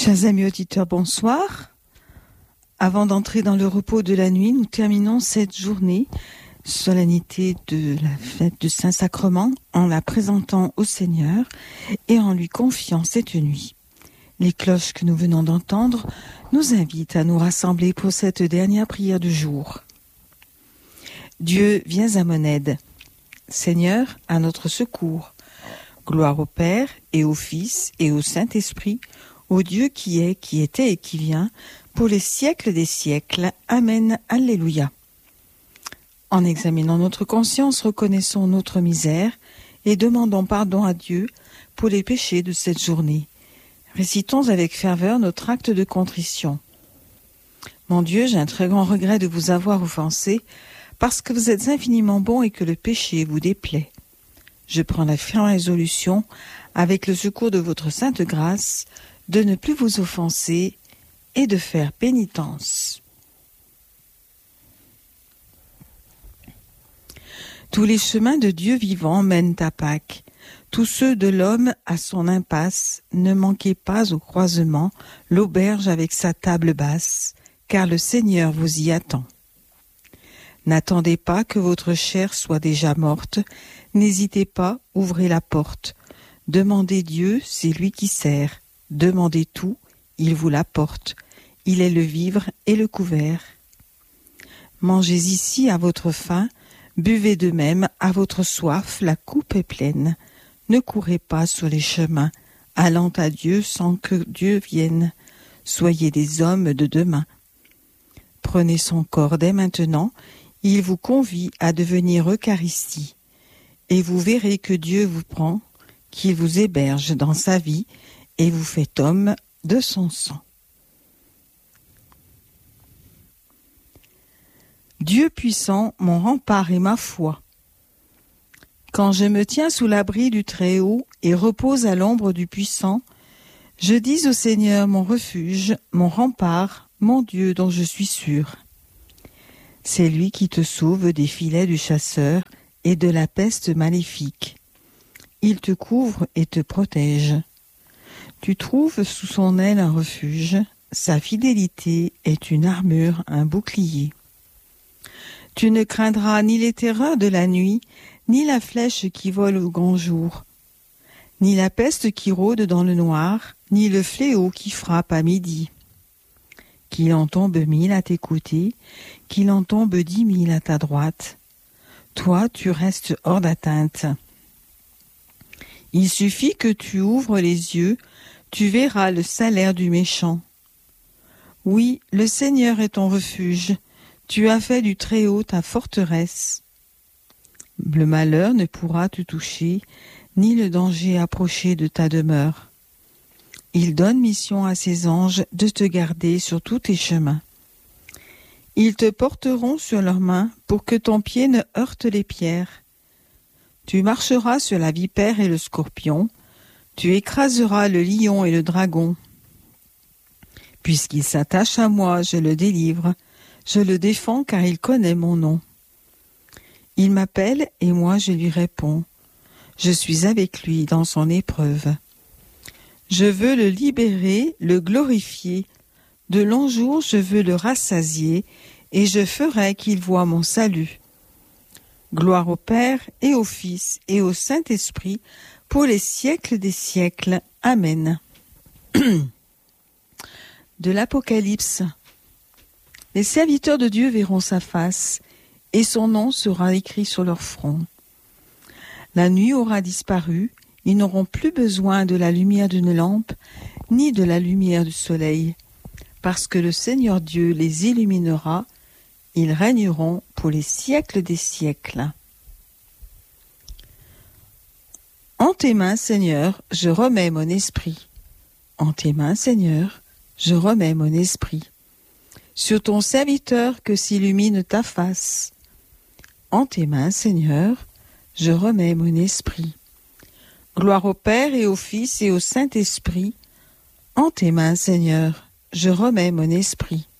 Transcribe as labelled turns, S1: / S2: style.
S1: Chers amis auditeurs, bonsoir. Avant d'entrer dans le repos de la nuit, nous terminons cette journée, solennité de la fête du Saint-Sacrement, en la présentant au Seigneur et en lui confiant cette nuit. Les cloches que nous venons d'entendre nous invitent à nous rassembler pour cette dernière prière du jour. Dieu, viens à mon aide. Seigneur, à notre secours. Gloire au Père et au Fils et au Saint-Esprit, au Dieu qui est, qui était et qui vient, pour les siècles des siècles. Amen. Alléluia. En examinant notre conscience, reconnaissons notre misère et demandons pardon à Dieu pour les péchés de cette journée. Récitons avec ferveur notre acte de contrition. Mon Dieu, j'ai un très grand regret de vous avoir offensé, parce que vous êtes infiniment bon et que le péché vous déplaît. Je prends la ferme résolution, avec le secours de votre sainte grâce, de ne plus vous offenser et de faire pénitence. Tous les chemins de Dieu vivant mènent à Pâques. Tous ceux de l'homme à son impasse. Ne manquez pas au croisement l'auberge avec sa table basse, car le Seigneur vous y attend. N'attendez pas que votre chair soit déjà morte. N'hésitez pas, ouvrez la porte. Demandez Dieu, c'est lui qui sert. Demandez tout, il vous l'apporte. Il est le vivre et le couvert. Mangez ici à votre faim, buvez de même à votre soif, la coupe est pleine. Ne courez pas sur les chemins, allant à Dieu sans que Dieu vienne. Soyez des hommes de demain. Prenez son corps dès maintenant, il vous convie à devenir Eucharistie. Et vous verrez que Dieu vous prend, qu'il vous héberge dans sa vie, et vous fait homme de son sang. Dieu puissant, mon rempart et ma foi. Quand je me tiens sous l'abri du Très-Haut et repose à l'ombre du Puissant, je dis au Seigneur mon refuge, mon rempart, mon Dieu dont je suis sûr. C'est lui qui te sauve des filets du chasseur et de la peste maléfique. Il te couvre et te protège. Tu trouves sous son aile un refuge, sa fidélité est une armure, un bouclier. Tu ne craindras ni les terreurs de la nuit, ni la flèche qui vole au grand jour, ni la peste qui rôde dans le noir, ni le fléau qui frappe à midi. Qu'il en tombe 1000 à tes côtés, qu'il en tombe 10 000 à ta droite. Toi, tu restes hors d'atteinte. Il suffit que tu ouvres les yeux, tu verras le salaire du méchant. Oui, le Seigneur est ton refuge, tu as fait du Très-Haut ta forteresse. Le malheur ne pourra te toucher, ni le danger approcher de ta demeure. Il donne mission à ses anges de te garder sur tous tes chemins. Ils te porteront sur leurs mains pour que ton pied ne heurte les pierres. Tu marcheras sur la vipère et le scorpion, tu écraseras le lion et le dragon. Puisqu'il s'attache à moi, je le délivre, je le défends car il connaît mon nom. Il m'appelle et moi je lui réponds. Je suis avec lui dans son épreuve. Je veux le libérer, le glorifier. De longs jours je veux le rassasier et je ferai qu'il voie mon salut. Gloire au Père et au Fils et au Saint-Esprit, pour les siècles des siècles. Amen. De l'Apocalypse. Les serviteurs de Dieu verront sa face, et son nom sera écrit sur leur front. La nuit aura disparu, ils n'auront plus besoin de la lumière d'une lampe, ni de la lumière du soleil, parce que le Seigneur Dieu les illuminera, ils régneront pour les siècles des siècles. En tes mains, Seigneur, je remets mon esprit. En tes mains, Seigneur, je remets mon esprit. Sur ton serviteur que s'illumine ta face. En tes mains, Seigneur, je remets mon esprit. Gloire au Père et au Fils et au Saint-Esprit. En tes mains, Seigneur, je remets mon esprit.